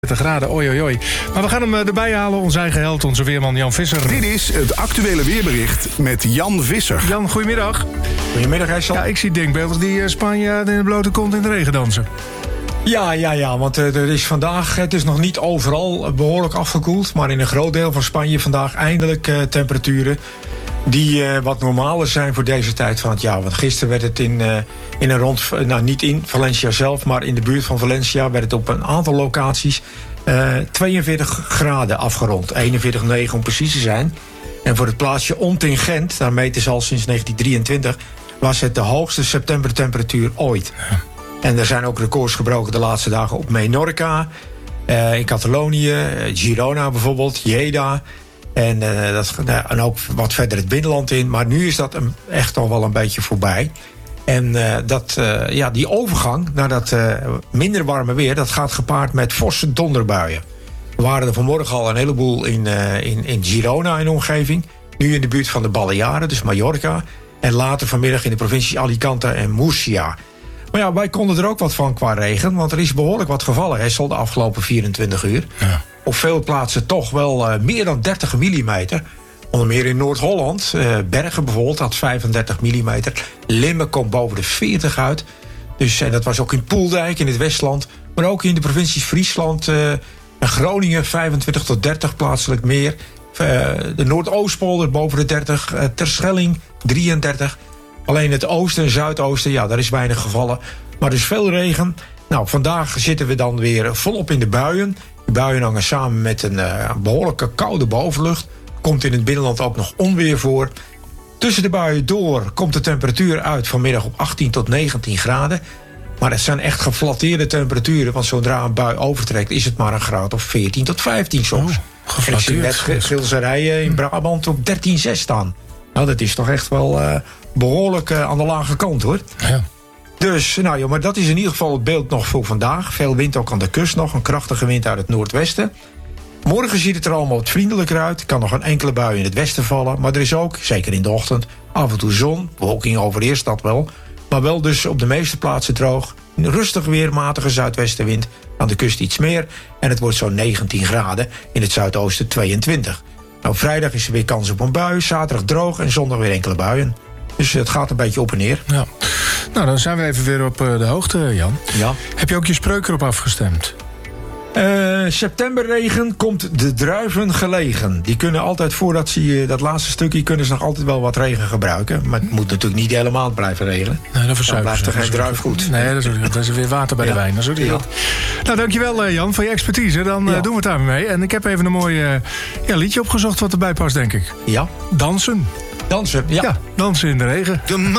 graden, oi. Maar we gaan hem erbij halen, onze eigen held, onze weerman Jan Visser. Dit is het actuele weerbericht met Jan Visser. Jan, goedemiddag. Goedemiddag, IJssel. Ja, ik zie denkbeeldig die Spanjaarden in de blote kont in de regen dansen. Ja, want er is vandaag, het is nog niet overal behoorlijk afgekoeld, maar in een groot deel van Spanje vandaag eindelijk temperaturen die wat normaler zijn voor deze tijd van het jaar. Want gisteren werd het in een rond, niet in Valencia zelf, maar in de buurt van Valencia werd het op een aantal locaties 42 graden afgerond. 41,9 om precies te zijn. En voor het plaatsje Ont in Gent, daar meten ze al sinds 1923, was het de hoogste septembertemperatuur ooit. Ja. En er zijn ook records gebroken de laatste dagen op Menorca, in Catalonië, Girona bijvoorbeeld, Lleida. En ook wat verder het binnenland in. Maar nu is dat echt al wel een beetje voorbij. En die overgang naar dat minder warme weer, dat gaat gepaard met forse donderbuien. We waren er vanmorgen al een heleboel in Girona in de omgeving. Nu in de buurt van de Balearen, dus Mallorca. En later vanmiddag in de provincies Alicante en Murcia. Maar ja, wij konden er ook wat van qua regen, want er is behoorlijk wat gevallen, Hessel, de afgelopen 24 uur. Ja. Op veel plaatsen toch wel meer dan 30 millimeter. Onder meer in Noord-Holland, Bergen bijvoorbeeld, had 35 millimeter. Limmen komt boven de 40 uit. Dus, en dat was ook in Poeldijk, in het Westland. Maar ook in de provincies Friesland en Groningen, 25 tot 30 plaatselijk meer. De Noordoostpolder boven de 30, Terschelling 33. Alleen het oosten en zuidoosten, ja, daar is weinig gevallen. Maar dus veel regen. Nou, vandaag zitten we dan weer volop in de buien. De buien hangen samen met een behoorlijke koude bovenlucht. Komt in het binnenland ook nog onweer voor. Tussen de buien door komt de temperatuur uit vanmiddag op 18 tot 19 graden. Maar het zijn echt geflatteerde temperaturen. Want zodra een bui overtrekt is het maar een graad of 14 tot 15 soms. En ik zie net Gilserijen in Brabant op 13,6 staan. Nou, dat is toch echt wel behoorlijk aan de lage kant, hoor. Ja. Dus, maar dat is in ieder geval het beeld nog voor vandaag. Veel wind ook aan de kust nog, een krachtige wind uit het noordwesten. Morgen ziet het er allemaal wat vriendelijker uit. Er kan nog een enkele bui in het westen vallen. Maar er is ook, zeker in de ochtend, af en toe zon. Bewolking overheerst dat wel. Maar wel dus op de meeste plaatsen droog. Rustig weer, matige zuidwestenwind. Aan de kust iets meer. En het wordt zo'n 19 graden. In het zuidoosten 22. Nou, vrijdag is er weer kans op een bui. Zaterdag droog en zondag weer enkele buien. Dus het gaat een beetje op en neer. Ja. Nou, dan zijn we even weer op de hoogte, Jan. Ja. Heb je ook je spreuk erop afgestemd? Septemberregen komt de druiven gelegen. Die kunnen altijd, voordat ze dat laatste stukje, kunnen ze nog altijd wel wat regen gebruiken. Maar het moet natuurlijk niet helemaal blijven regenen. Nee, dan blijft er geen druif goed. Nee, dat is weer water bij de wijn. Dat is ook niet goed. Nou, dankjewel Jan voor je expertise. Dan doen we het daarmee mee. En ik heb even een mooi liedje opgezocht wat erbij past, denk ik. Ja. Dansen. Dansen, ja. Ja, dansen in de regen.